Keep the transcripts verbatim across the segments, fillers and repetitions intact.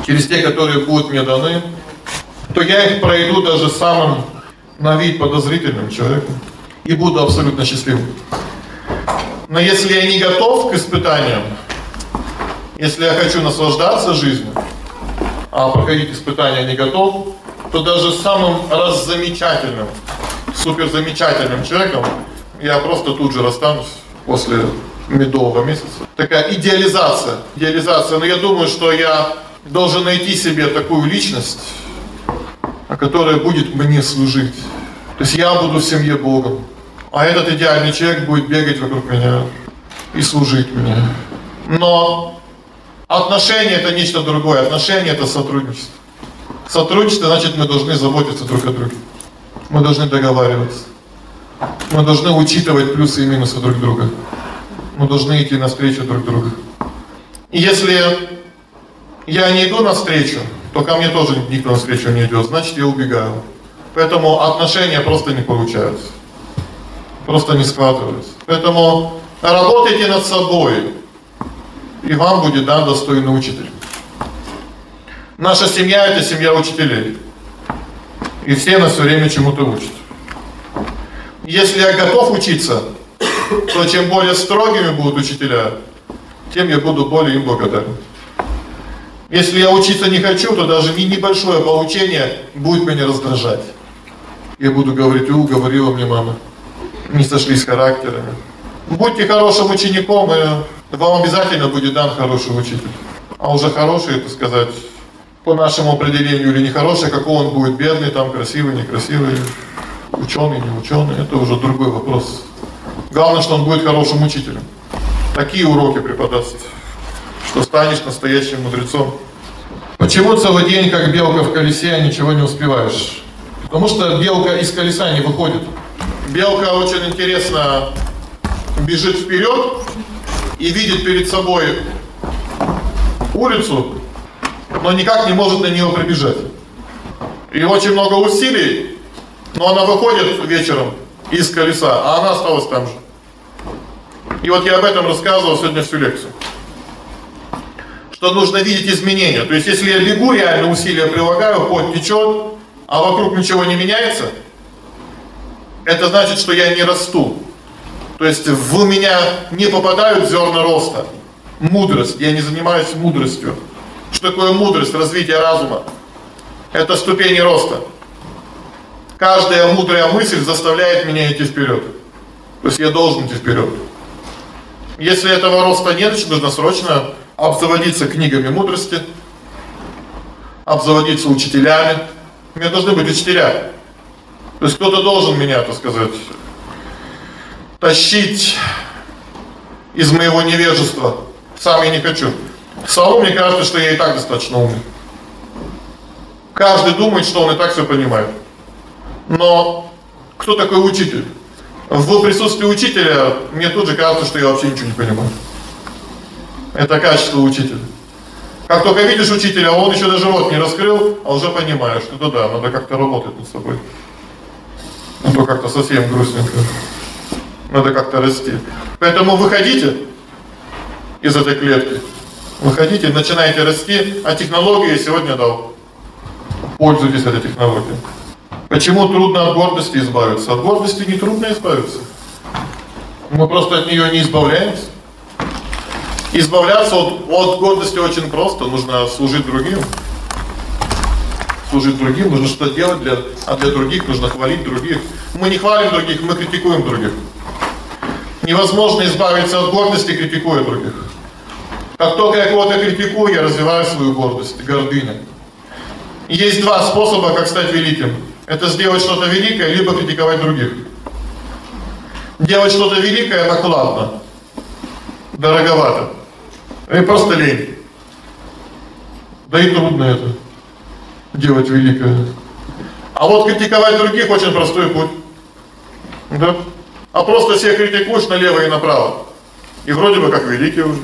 через те, которые будут мне даны, то я их пройду даже самым на вид подозрительным человеком и буду абсолютно счастливым. Но если я не готов к испытаниям, если я хочу наслаждаться жизнью, а проходить испытания не готов, то даже самым раззамечательным, суперзамечательным человеком я просто тут же расстанусь после медового месяца. Такая идеализация, идеализация. Но я думаю, что я должен найти себе такую личность, которая будет мне служить. То есть я буду в семье Богом, а этот идеальный человек будет бегать вокруг меня и служить мне. Но отношения — это нечто другое. Отношения — это сотрудничество. Сотрудничество, значит, мы должны заботиться друг о друге. Мы должны договариваться. Мы должны учитывать плюсы и минусы друг друга. Мы должны идти навстречу друг другу. И если я не иду навстречу, то ко мне тоже никто навстречу не идет, значит, я убегаю. Поэтому отношения просто не получаются. Просто не складываются. Поэтому работайте над собой, и вам будет дан достойный учитель. Наша семья — это семья учителей. И все нас все время чему-то учат. Если я готов учиться, то чем более строгими будут учителя, тем я буду более им благодарен. Если я учиться не хочу, то даже небольшое поучение будет меня раздражать. Я буду говорить: у, говорила мне мама. Не сошлись характерами. Будьте хорошим учеником, и вам обязательно будет дан хороший учитель. А уже хороший, это сказать, по нашему определению или нехороший, какой он будет, бедный, там, красивый, некрасивый, ученый, не ученый, это уже другой вопрос. Главное, что он будет хорошим учителем. Такие уроки преподаст, что станешь настоящим мудрецом. Почему целый день, как белка в колесе, ничего не успеваешь? Потому что белка из колеса не выходит. Белка очень интересно бежит вперед и видит перед собой улицу, но никак не может на нее прибежать. И очень много усилий, но она выходит вечером из колеса, а она осталась там же. И вот я об этом рассказывал сегодня всю лекцию. Что нужно видеть изменения. То есть если я бегу, реально усилия прилагаю, пот течет, а вокруг ничего не меняется, это значит, что я не расту. То есть в меня не попадают зерна роста. Мудрость. Я не занимаюсь мудростью. Что такое мудрость? Развитие разума. Это ступени роста. Каждая мудрая мысль заставляет меня идти вперед. То есть я должен идти вперед. Если этого роста нет, значит, нужно срочно обзаводиться книгами мудрости, обзаводиться учителями. У меня должны быть учителя. То есть кто-то должен меня, так сказать, тащить из моего невежества. Сам я не хочу. Самому мне кажется, что я и так достаточно умный. Каждый думает, что он и так все понимает. Но кто такой учитель? В присутствии учителя мне тут же кажется, что я вообще ничего не понимаю. Это качество учителя. Как только видишь учителя, он еще даже рот не раскрыл, а уже понимаешь, что ну да, надо как-то работать над собой. А то как-то совсем грустненько. Надо как-то расти. Поэтому выходите из этой клетки. Выходите, начинайте расти, а технологию я сегодня дал. Пользуйтесь этой технологией. Почему трудно от гордости избавиться? От гордости не трудно избавиться. Мы просто от нее не избавляемся. Избавляться от, от гордости очень просто. Нужно служить другим. Служить другим, нужно что-то делать, для, а для других нужно хвалить других. Мы не хвалим других, мы критикуем других. Невозможно избавиться от гордости, критикуя других. Как только я кого-то критикую, я развиваю свою гордость, гордыню. Есть два способа, как стать великим. Это сделать что-то великое, либо критиковать других. Делать что-то великое накладно, дороговато. И просто лень. Да и трудно это, делать великое. А вот критиковать других очень простой путь. Да? А просто всех критикуешь налево и направо. И вроде бы как великий уже.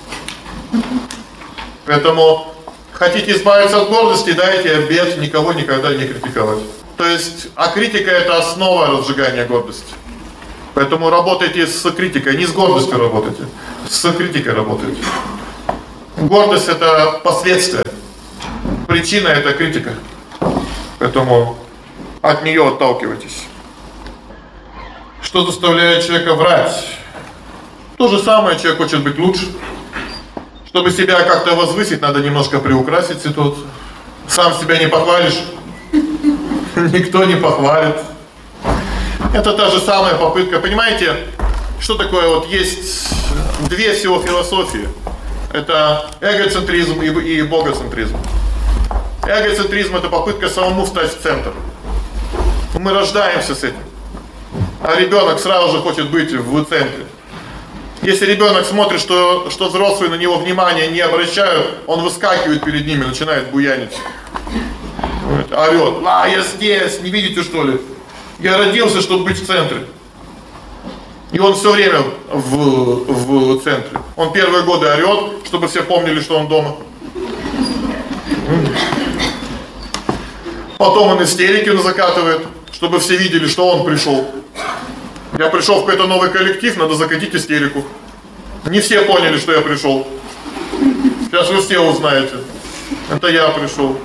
Поэтому хотите избавиться от гордости, дайте обет никого никогда не критиковать. То есть, а критика — это основа разжигания гордости. Поэтому работайте с критикой, не с гордостью работайте, с критикой работайте. Гордость — это последствия. причина это критика. Поэтому от нее отталкивайтесь. Что заставляет человека врать? То же самое, человек хочет быть лучше. Чтобы себя как-то возвысить, надо немножко приукрасить ситуацию. Сам себя не похвалишь, никто не похвалит. Это та же самая попытка, понимаете, что такое вот есть две всего философии. Это эгоцентризм и, и богоцентризм. Эгоцентризм это попытка самому встать в центр. Мы рождаемся с этим. А ребенок сразу же хочет быть в центре. Если ребенок смотрит, что что взрослые на него внимания не обращают, он выскакивает перед ними, начинает буянить. Орёт: "А, я здесь, не видите, что ли? Я родился, чтобы быть в центре". И он всё время в в центре. Он первые годы орёт, чтобы все помнили, что он дома. Потом он истерики закатывает, чтобы все видели, что он пришёл. Я пришёл в какой-то новый коллектив, надо закатить истерику. Не все поняли, что я пришёл. Сейчас вы все узнаете. Это я пришёл.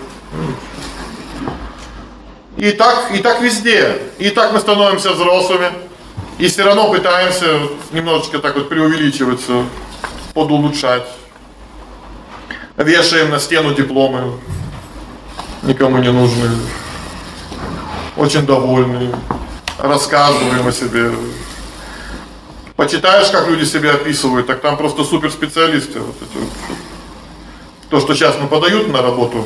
И так, и так везде. И так мы становимся взрослыми. И всё равно пытаемся немножечко так вот преувеличиваться, подулучшать. Вешаем на стену дипломы. Никому не нужные. Очень довольные. Рассказываем о себе. Почитаешь, как люди себя описывают, так там просто суперспециалисты вот эти вот. То, что сейчас мы подают на работу.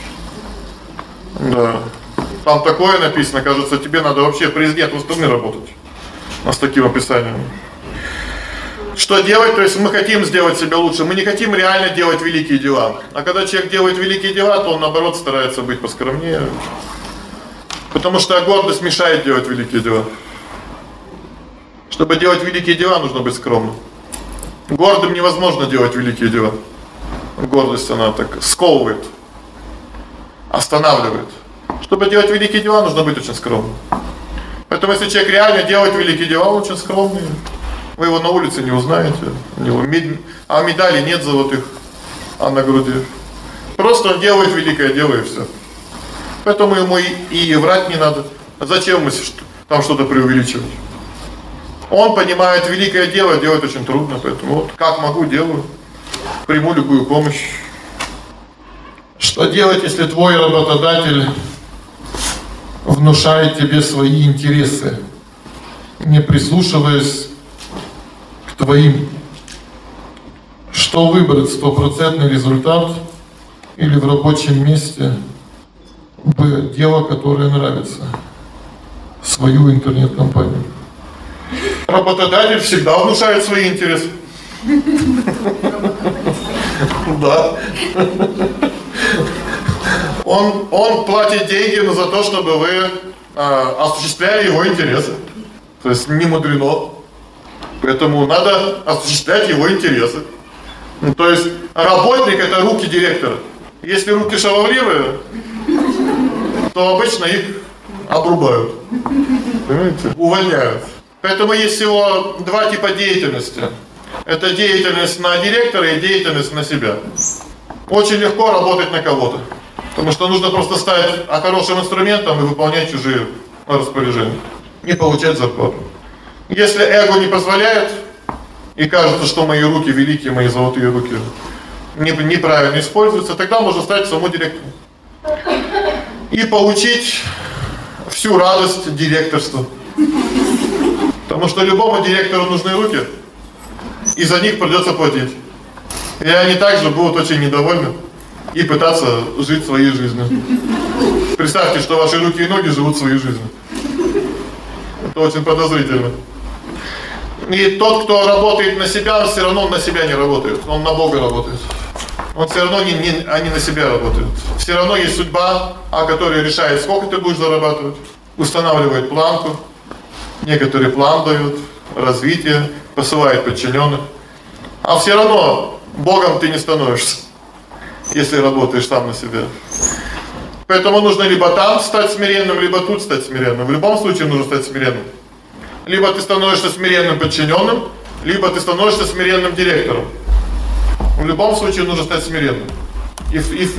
Да. Там такое написано, кажется, тебе надо вообще президентом страны работать. А с таким описанием. Что делать? То есть мы хотим сделать себя лучше, мы не хотим реально делать великие дела. А когда человек делает великие дела, то он наоборот старается быть поскромнее. Потому что гордость мешает делать великие дела. Чтобы делать великие дела, нужно быть скромным. Гордым невозможно делать великие дела. Гордость она так сковывает, останавливает. Чтобы делать великие дела, нужно быть очень скромным. Поэтому если человек реально делает великие дела, он очень скромный. Вы его на улице не узнаете. У него медаль, а медалей нет золотых, а на груди. Просто он делает великое дело и всё. Поэтому ему и, и врать не надо. Зачем мы там что-то преувеличивать? Он понимает, великое дело делать очень трудно, поэтому вот как могу, делаю. Приму любую помощь. Что делать, если твой работодатель внушает тебе свои интересы, не прислушиваясь к твоим? Что выбрать: стопроцентный результат или в рабочем месте Б, дело, которое нравится, свою интернет-компанию? Работодатель всегда внушает свои интересы. Да. Он он платит деньги, но за то, чтобы вы э, осуществляли его интересы. То есть не мудрено. Поэтому надо осуществлять его интересы. Ну, то есть работник это руки директора. Если руки шаловливые, то обычно их обрубают. Понимаете? Увольняют. Поэтому есть всего два типа деятельности. Это деятельность на директора и деятельность на себя. Очень легко работать на кого-то. Потому что нужно просто стать хорошим инструментом и выполнять чужие распоряжения. И получать зарплату. Если эго не позволяет, и кажется, что мои руки великие, мои золотые руки неправильно используются, тогда можно стать самому директором. И получить всю радость директорства. Потому что любому директору нужны руки, и за них придется платить. И они также будут очень недовольны и пытаться жить своей жизнью. Представьте, что ваши руки и ноги живут своей жизнью. Это очень подозрительно. И тот, кто работает на себя, он всё равно на себя не работает. Он на Бога работает. Он всё равно не, не они на себя работают. Всё равно есть судьба, о которой решает, сколько ты будешь зарабатывать, устанавливает планку. Некоторые план дают, развитие, посылает подчиненных. А всё равно Богом ты не становишься, если работаешь сам на себя. Поэтому нужно либо там стать смиренным, либо тут стать смиренным. В любом случае нужно стать смиренным. Либо ты становишься смиренным подчиненным, либо ты становишься смиренным директором. В любом случае нужно стать смиренным. И, и,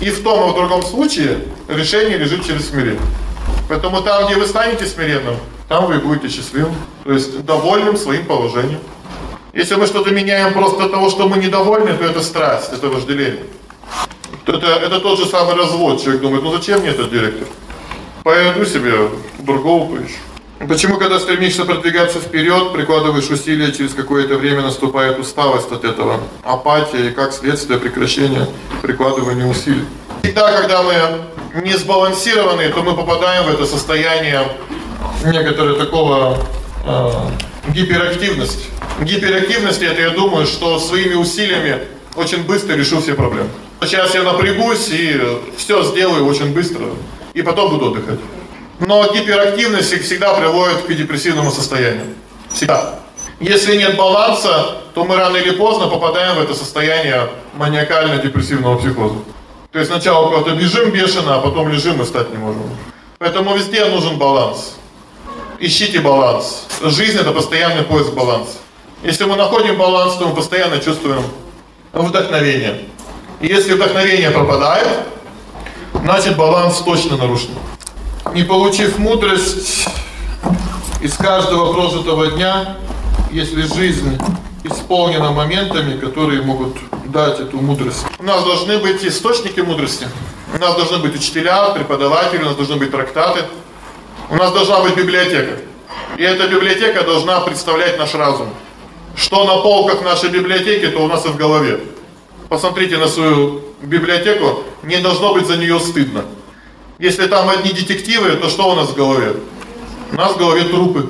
И в том и в другом случае решение лежит через смирение. Поэтому там, где вы станете смиренным, там вы будете счастливым, то есть довольным своим положением. Если мы что-то меняем просто от того, что мы недовольны, то это страсть, это вожделение. Это, это тот же самый развод. Человек думает, ну зачем мне этот директор? Пойду себе другого поищу. Почему, когда стремишься продвигаться вперед, прикладываешь усилия, через какое-то время наступает усталость от этого, апатия и как следствие прекращения прикладывания усилий? Всегда, когда мы не сбалансированы, то мы попадаем в это состояние некоторого такого э, гиперактивности. Гиперактивность — это, я думаю, что своими усилиями очень быстро решу все проблемы. Сейчас я напрягусь и все сделаю очень быстро, и потом буду отдыхать. Но гиперактивность всегда приводит к депрессивному состоянию. Всегда. Если нет баланса, то мы рано или поздно попадаем в это состояние маниакально-депрессивного психоза. То есть сначала куда-то бежим бешено, а потом лежим и встать не можем. Поэтому везде нужен баланс. Ищите баланс. Жизнь — это постоянный поиск баланса. Если мы находим баланс, то мы постоянно чувствуем вдохновение. И если вдохновение пропадает, значит баланс точно нарушен. Не получив мудрость из каждого прожитого дня, если жизнь исполнена моментами, которые могут дать эту мудрость. У нас должны быть источники мудрости. У нас должны быть учителя, преподаватели, у нас должны быть трактаты. У нас должна быть библиотека. И эта библиотека должна представлять наш разум. Что на полках нашей библиотеки, то у нас и в голове. Посмотрите на свою библиотеку, не должно быть за нее стыдно. Если там одни детективы, то что у нас в голове? У нас в голове трупы.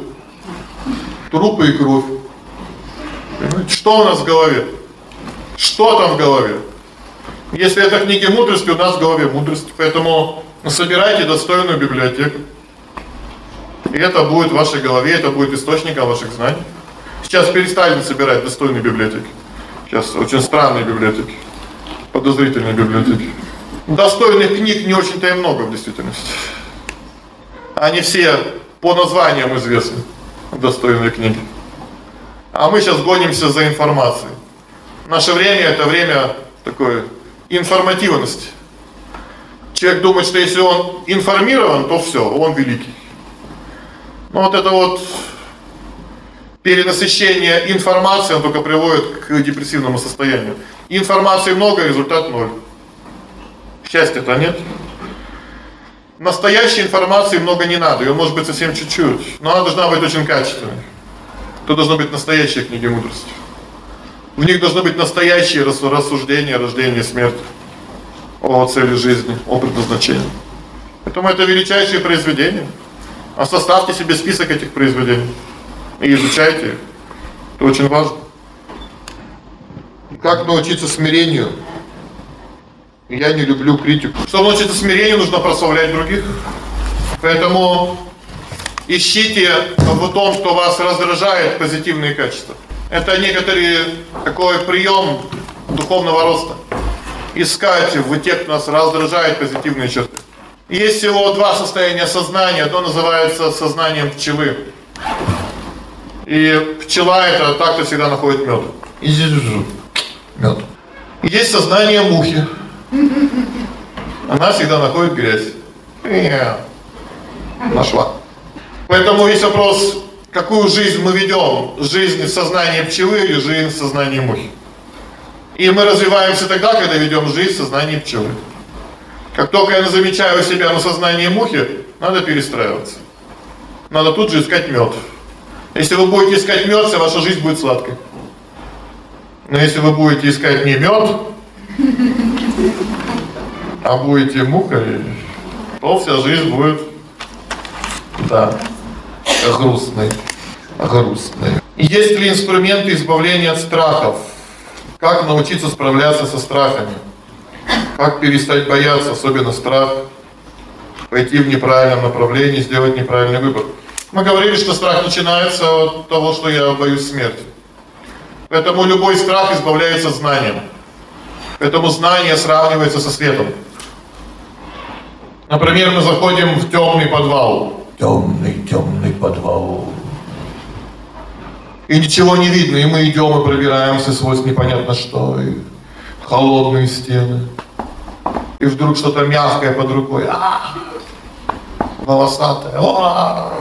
Трупы и кровь. Понимаете? Что у нас в голове? Что там в голове? Если это книги мудрости, у нас в голове мудрость. Поэтому собирайте достойную библиотеку. И это будет в вашей голове, это будет источником ваших знаний. Сейчас перестали собирать достойные библиотеки. Сейчас очень странные библиотеки. Подозрительные библиотеки. Достойных книг не очень-то и много в действительности. Они все по названиям известны. Достойные книги. А мы сейчас гонимся за информацией. Наше время — это время такой информативности. Человек думает, что если он информирован, то все, он великий. Но вот это вот перенасыщение информацией, он только приводит к депрессивному состоянию. Информации много, результат ноль. Счастья-то нет. Настоящей информации много не надо, ее может быть совсем чуть-чуть, но она должна быть очень качественной. То должны быть настоящие книги мудрости. В них должны быть настоящие рассуждения о рождении и смерти, о цели жизни, о предназначении. Поэтому это величайшие произведения. А составьте себе список этих произведений и изучайте их. Это очень важно. Как научиться смирению? Я не люблю критику. Чтобы научиться смирению, нужно прославлять других. Поэтому ищите в том, что вас раздражает, позитивные качества. Это некоторый такой прием духовного роста. Искать в тех, кто нас раздражает, позитивные черты. Есть всего два состояния сознания. Одно называется сознанием пчелы. И пчела — это так, кто всегда находит мед. Мед. Есть сознание мухи. Она всегда находит грязь. Нашла. Поэтому есть вопрос, какую жизнь мы ведем? Жизнь в сознании пчелы или жизнь в сознании мухи? И мы развиваемся тогда, когда ведем жизнь в сознании пчелы. Как только я замечаю себя на сознании мухи, надо перестраиваться. Надо тут же искать мед. Если вы будете искать мед, вся ваша жизнь будет сладкой. Но если вы будете искать не мед, а будете мухой, то вся жизнь будет, да, грустной. грустной. Есть ли инструменты избавления от страхов? Как научиться справляться со страхами? Как перестать бояться, особенно страх, пойти в неправильном направлении, сделать неправильный выбор? Мы говорили, что страх начинается от того, что я боюсь смерти. Поэтому любой страх избавляется знанием. Поэтому знание сравнивается со светом. Например, мы заходим в темный подвал. Темный, темный подвал. И ничего не видно, и мы идем и пробираемся сквозь непонятно что, и холодные стены. и вдруг что-то мягкое под рукой, а, волосатое, а.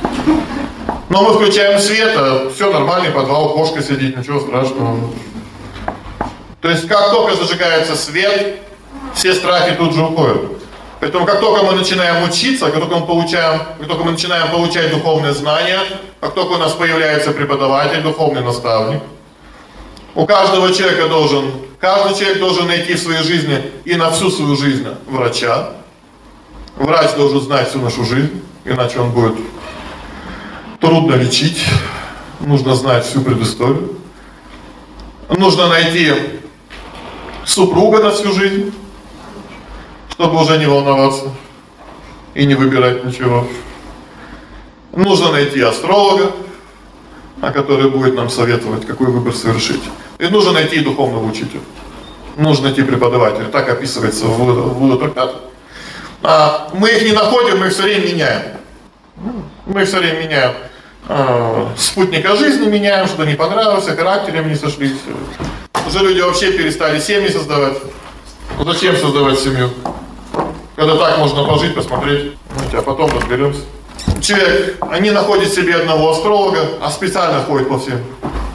Но мы включаем свет, а все нормальный подвал, кошка сидит, ничего страшного. То есть как только зажигается свет, все страхи тут же уходят. Поэтому как только мы начинаем учиться, как только мы получаем, как только мы начинаем получать духовные знания, как только у нас появляется преподаватель, духовный наставник, у каждого человека должен, каждый человек должен найти в своей жизни и на всю свою жизнь врача. Врач должен знать всю нашу жизнь, иначе он будет трудно лечить. Нужно знать всю предысторию. Нужно найти супруга на всю жизнь, чтобы уже не волноваться и не выбирать ничего. Нужно найти астролога, который будет нам советовать, какой выбор совершить. И нужно найти духовного учителя. Нужно найти преподавателя. Так описывается в Будда-трактате. А мы их не находим, мы их все время меняем. Мы их все время меняем. А, спутника жизни меняем, что-то не понравилось, характерами не сошлись. Уже люди вообще перестали семьи создавать. Ну зачем создавать семью? Когда так можно пожить, посмотреть, а потом разберемся. Человек, они находят себе одного астролога, а специально ходит по всем,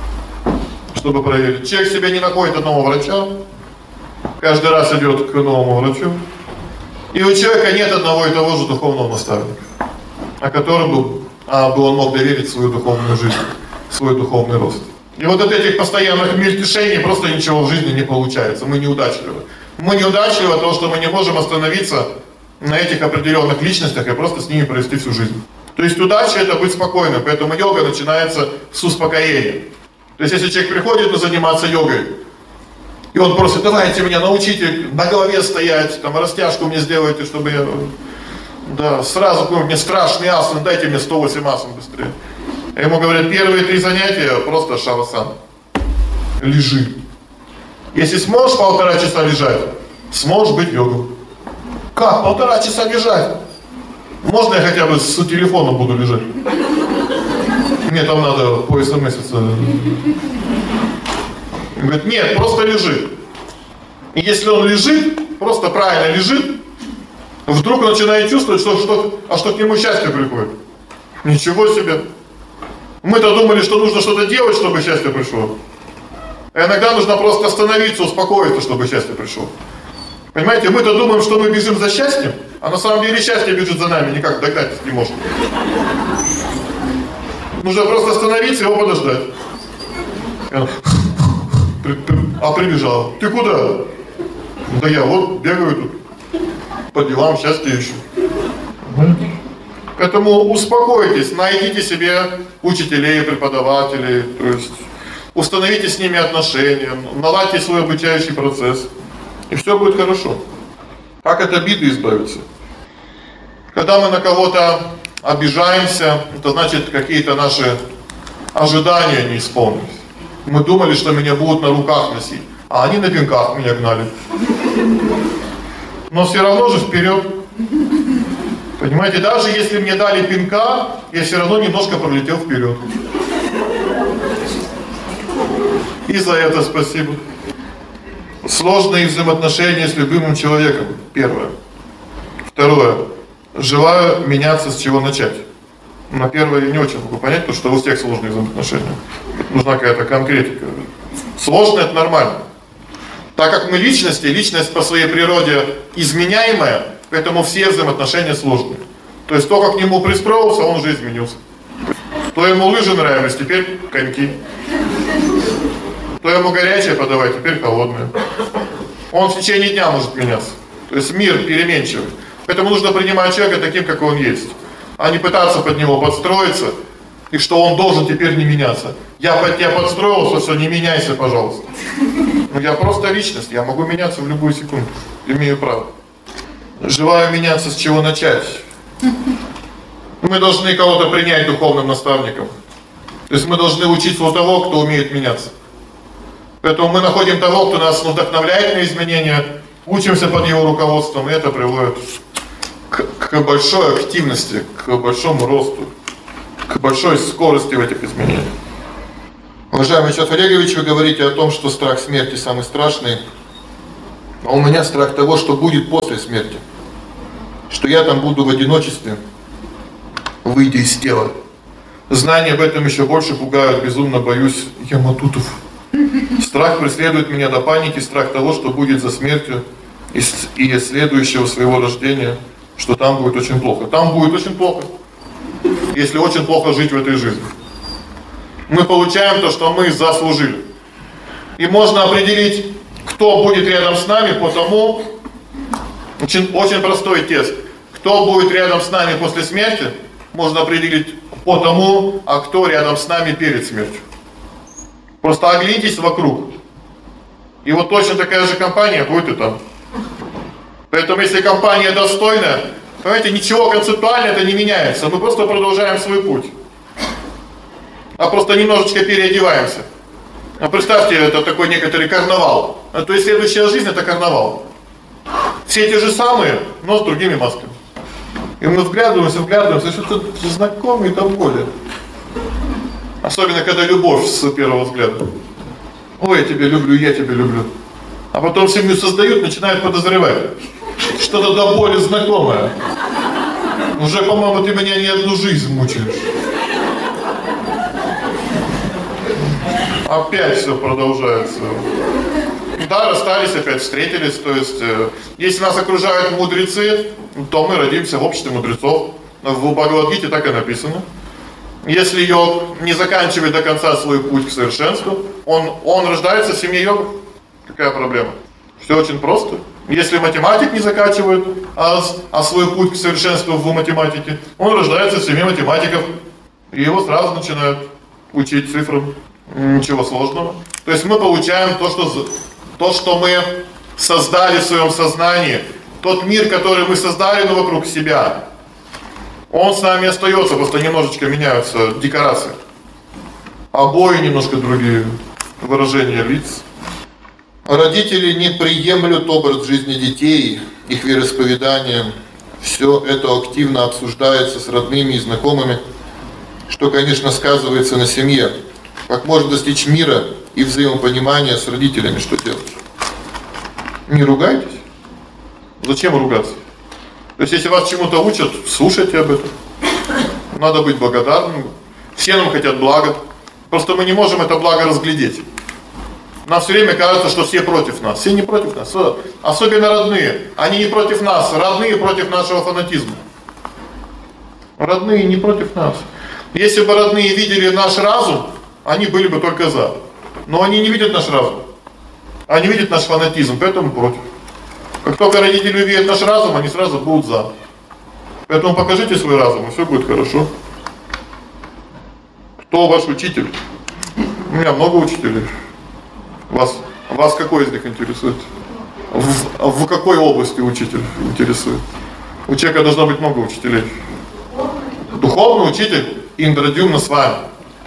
чтобы проверить. Человек себе не находит одного врача, каждый раз идет к новому врачу. И у человека нет одного и того же духовного наставника, о котором бы, а, бы он мог доверить свою духовную жизнь, свой духовный рост. И вот от этих постоянных мельтешений просто ничего в жизни не получается. Мы неудачливы. Мы неудачливы от того, что мы не можем остановиться на этих определенных личностях и просто с ними провести всю жизнь. То есть удача — это быть спокойным, поэтому йога начинается с успокоения. То есть если человек приходит заниматься йогой, и он просит: давайте меня научите на голове стоять, там растяжку мне сделайте, чтобы я, да, сразу какой-нибудь мне страшный асан, дайте мне сто восемь асан быстрее. А ему говорят: первые три занятия просто шавасана. Лежи. Если сможешь полтора часа лежать, сможешь быть йогом. Как полтора часа лежать? Можно я хотя бы с телефоном буду лежать? Мне там надо по смс. Говорит: нет, просто лежи. И если он лежит, просто правильно лежит, вдруг он начинает чувствовать, что, что, а что к нему счастье приходит. Ничего себе. Мы-то думали, что нужно что-то делать, чтобы счастье пришло. А иногда нужно просто остановиться, успокоиться, чтобы счастье пришло. Понимаете, мы-то думаем, что мы бежим за счастьем, а на самом деле счастье бежит за нами, никак догнать не может. Нужно просто остановиться и его подождать. А прибежал. Ты куда? Да я вот бегаю тут. По делам счастье ищу. Поэтому успокойтесь, найдите себе учителей, преподавателей, то есть установите с ними отношения, наладьте свой обучающий процесс, и все будет хорошо. Как от обиды избавиться? Когда мы на кого-то обижаемся, это значит, какие-то наши ожидания не исполнились. Мы думали, что меня будут на руках носить, а они на пинках меня гнали. Но все равно же вперед. Понимаете, даже если мне дали пинка, я все равно немножко пролетел вперед. И за это спасибо. Сложные взаимоотношения с любимым человеком. Первое. Второе. Желаю меняться, с чего начать. На первое я не очень могу понять, потому что у всех сложные взаимоотношения. Нужна какая-то конкретика. Сложно — это нормально. Так как мы личности, личность по своей природе изменяемая, поэтому все взаимоотношения сложные. То есть только к нему пристроился, он уже изменился. То ему лыжи нравились, теперь коньки. То ему горячее подавай, теперь холодное. Он в течение дня может меняться. То есть мир переменчивый. Поэтому нужно принимать человека таким, как он есть. А не пытаться под него подстроиться, и что он должен теперь не меняться. Я под тебя подстроился, все, не меняйся, пожалуйста. Ну я просто личность, я могу меняться в любую секунду. Имею право. Желаю меняться, с чего начать. Мы должны кого-то принять духовным наставником. То есть мы должны учиться у того, кто умеет меняться. Поэтому мы находим того, кто нас вдохновляет на изменения, учимся под его руководством, и это приводит к, к большой активности, к большому росту, к большой скорости в этих изменениях. Уважаемый Чат Олегович, вы говорите о том, что страх смерти самый страшный. А у меня страх того, что будет после смерти. Что я там буду в одиночестве, выйдя из тела. Знания об этом еще больше пугают, безумно боюсь яматутов. Страх преследует меня до паники, страх того, что будет за смертью и следующего своего рождения, что там будет очень плохо. Там будет очень плохо, если очень плохо жить в этой жизни. Мы получаем то, что мы заслужили. И можно определить, кто будет рядом с нами по тому, очень, очень простой тест. Кто будет рядом с нами после смерти, можно определить по тому, а кто рядом с нами перед смертью. Просто оглянитесь вокруг. И вот точно такая же компания будет и там. Поэтому если компания достойная, понимаете, ничего концептуально это не меняется. Мы просто продолжаем свой путь. А просто немножечко переодеваемся. А представьте, это такой некоторый карнавал. А то есть следующая жизнь это карнавал. Все те же самые, но с другими масками. И мы вглядываемся, вглядываемся, что-то знакомый до боли. Особенно когда любовь с первого взгляда. Ой, я тебя люблю, я тебя люблю. А потом семью создают, начинают подозревать. Что-то до боли знакомое. Уже, по-моему, ты меня не одну жизнь мучаешь. Опять все продолжается. Да, расстались, опять встретились. То есть, э, если нас окружают мудрецы, то мы родимся в обществе мудрецов. В Бхагавад-гите так и написано. Если йог не заканчивает до конца свой путь к совершенству, он, он рождается в семье йогов. Какая проблема? Все очень просто. Если математик не заканчивает а, а свой путь к совершенству в математике, он рождается в семье математиков. И его сразу начинают учить цифрам. Ничего сложного. То есть мы получаем то, что, то, что мы создали в своем сознании. Тот мир, который мы создали, но вокруг себя. Он с нами остается, просто немножечко меняются декорации. Обои немножко другие, выражения лиц. Родители не приемлют образ жизни детей, их вероисповедание. Все это активно обсуждается с родными и знакомыми, что, конечно, сказывается на семье. Как можно достичь мира и взаимопонимания с родителями, что делать? Не ругайтесь. Зачем ругаться? То есть, если вас чему-то учат, слушайте об этом. Надо быть благодарным. Все нам хотят блага. Просто мы не можем это благо разглядеть. Нам все время кажется, что все против нас. Все не против нас. Особенно родные. Они не против нас. Родные против нашего фанатизма. Родные не против нас. Если бы родные видели наш разум, они были бы только за. Но они не видят наш разум. Они видят наш фанатизм, поэтому против. Как только родители увидят наш разум, они сразу будут за. Поэтому покажите свой разум, и все будет хорошо. Кто ваш учитель? У меня много учителей. Вас, вас какой из них интересует? В, в какой области учитель интересует? У человека должно быть много учителей. Духовный учитель Индрадюмна с вами.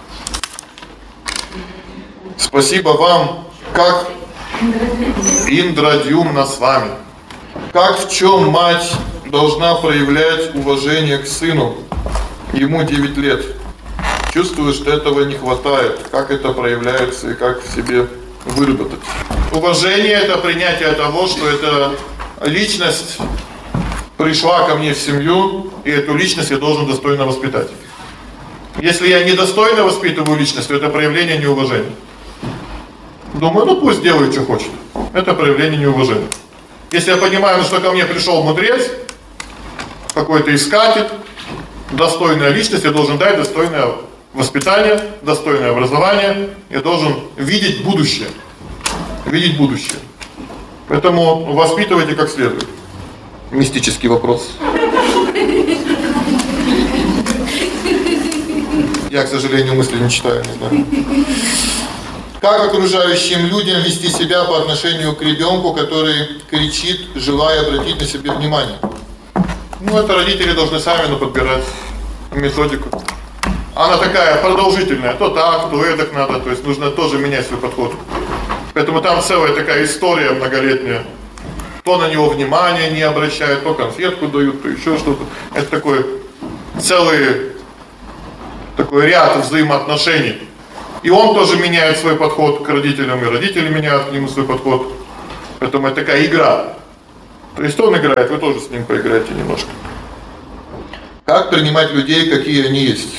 Спасибо вам, как Индрадюмна с вами. Как в чем мать должна проявлять уважение к сыну? Ему девять лет. Чувствую, что этого не хватает. Как это проявляется и как в себе выработать? Уважение это принятие того, что эта личность пришла ко мне в семью, и эту личность я должен достойно воспитать. Если я недостойно воспитываю личность, то это проявление неуважения. Думаю, ну пусть делает, что хочет. Это проявление неуважения. Если я понимаю, что ко мне пришел мудрец, какой-то искатель, достойная личность, я должен дать достойное воспитание, достойное образование, я должен видеть будущее. Видеть будущее. Поэтому воспитывайте как следует. Мистический вопрос. Я, к сожалению, мысли не читаю, не знаю. Как окружающим людям вести себя по отношению к ребенку, который кричит, желая обратить на себя внимание? Ну, это родители должны сами ну, подбирать методику. Она такая продолжительная, то так, то эдак надо, то есть нужно тоже менять свой подход. Поэтому там целая такая история многолетняя. То на него внимания не обращают, то конфетку дают, то еще что-то. Это такой целый такой ряд взаимоотношений. И он тоже меняет свой подход к родителям, и родители меняют к нему свой подход. Поэтому это такая игра. То есть он играет, вы тоже с ним поиграете немножко. Как принимать людей, какие они есть?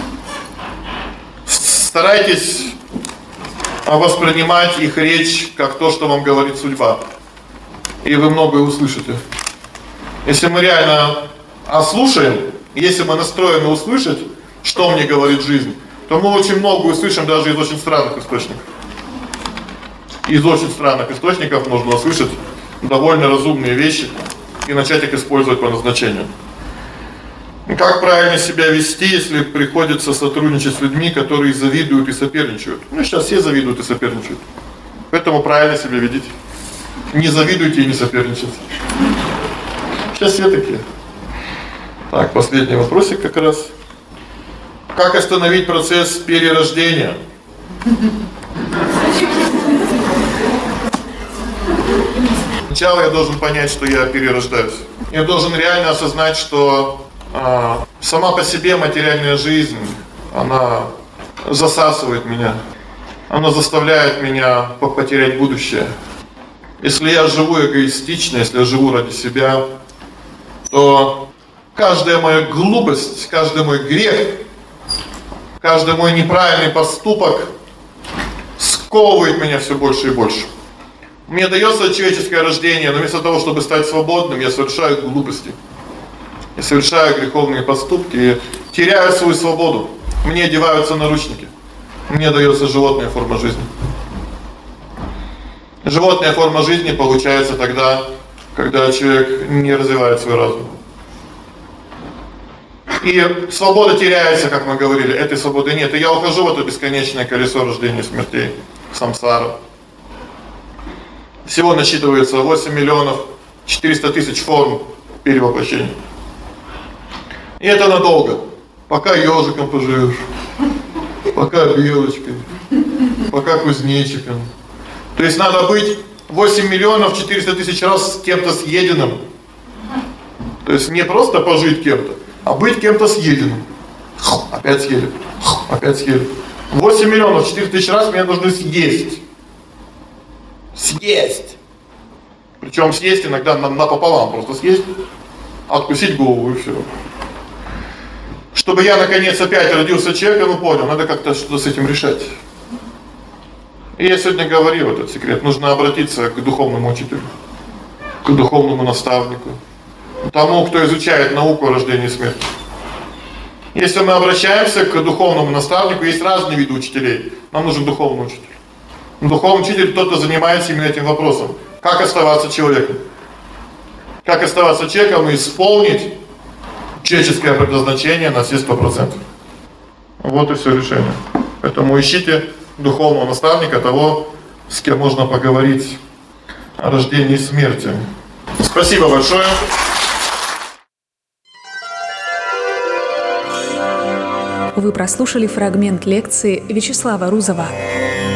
Старайтесь воспринимать их речь как то, что вам говорит судьба. И вы многое услышите. Если мы реально ослушаем, если мы настроены услышать, что мне говорит жизнь, то мы очень много услышим даже из очень странных источников. Из очень странных источников можно услышать довольно разумные вещи и начать их использовать по назначению. Как правильно себя вести, если приходится сотрудничать с людьми, которые завидуют и соперничают? Ну, сейчас все завидуют и соперничают. Поэтому правильно себя ведите. Не завидуйте и не соперничайте. Сейчас все такие. Так, последний вопросик как раз. Как остановить процесс перерождения? Сначала я должен понять, что я перерождаюсь. Я должен реально осознать, что а, сама по себе материальная жизнь, она засасывает меня. Она заставляет меня потерять будущее. Если я живу эгоистично, если я живу ради себя, то каждая моя глупость, каждый мой грех, каждый мой неправильный поступок сковывает меня все больше и больше. Мне дается человеческое рождение, но вместо того, чтобы стать свободным, я совершаю глупости. Я совершаю греховные поступки и теряю свою свободу. Мне одеваются наручники. Мне дается животная форма жизни. Животная форма жизни получается тогда, когда человек не развивает свой разум. И свобода теряется, как мы говорили, этой свободы нет. И я ухожу в это бесконечное колесо рождения и смертей, самсара. Всего насчитывается восемь миллионов четыреста тысяч форм перевоплощений. И это надолго. Пока ежиком поживешь, пока белочкой, пока кузнечиком. То есть надо быть восемь миллионов четыреста тысяч раз с кем-то съеденным. То есть не просто пожить кем-то, а быть кем-то съеденным. Опять съели, опять съели. восемь миллионов четыреста тысяч раз меня нужно съесть. Съесть. Причем съесть иногда напополам, просто съесть, откусить голову и все. Чтобы я наконец опять родился человеком и понял, надо как-то что-то с этим решать. И я сегодня говорил этот секрет, нужно обратиться к духовному учителю, к духовному наставнику, тому, кто изучает науку о рождении и смерти. Если мы обращаемся к духовному наставнику, есть разные виды учителей, нам нужен духовный учитель. Духовный учитель тот, кто занимается именно этим вопросом. Как оставаться человеком? Как оставаться человеком и исполнить человеческое предназначение на все сто процентов. Вот и все решение. Поэтому ищите духовного наставника, того, с кем можно поговорить о рождении и смерти. Спасибо большое. Вы прослушали фрагмент лекции Вячеслава Рузова.